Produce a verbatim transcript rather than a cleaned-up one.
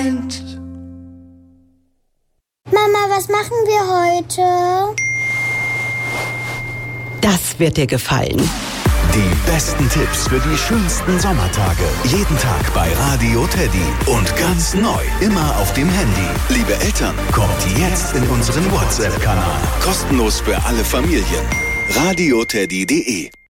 Freund. Mama, was machen wir heute? Das wird dir gefallen. Die besten Tipps für die schönsten Sommertage. Jeden Tag bei Radio Teddy. Und ganz neu, immer auf dem Handy. Liebe Eltern, kommt jetzt in unseren WhatsApp-Kanal. Kostenlos für alle Familien. radio teddy punkt de